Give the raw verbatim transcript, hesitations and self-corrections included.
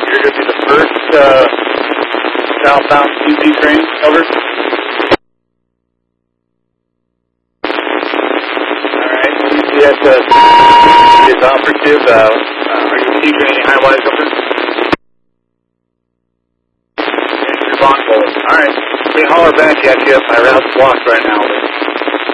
You're going to be the first uh, southbound Q T train, over. Alright, Q T S uh, is operative. Uh, uh, are you receiving any high wires, over? Alright, we holler back at you. My route's blocked right now.